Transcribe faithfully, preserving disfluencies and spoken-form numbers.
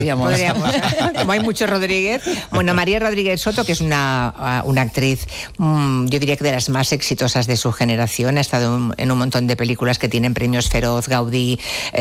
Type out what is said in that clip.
Podríamos, como hay mucho Rodríguez. Bueno, María Rodríguez Soto, que es una, una actriz, yo diría que de las más exitosas de su generación, ha estado en un montón de películas que tienen premios Feroz, Gaudí,